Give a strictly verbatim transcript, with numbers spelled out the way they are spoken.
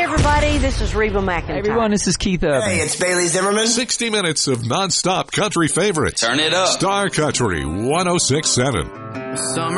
everybody. This is Reba McEntire. Hey, everyone, this is Keith Urban. Hey, it's Bailey Zimmerman. sixty minutes of nonstop country favorites. Turn it up. Star Country one oh six point seven. Summer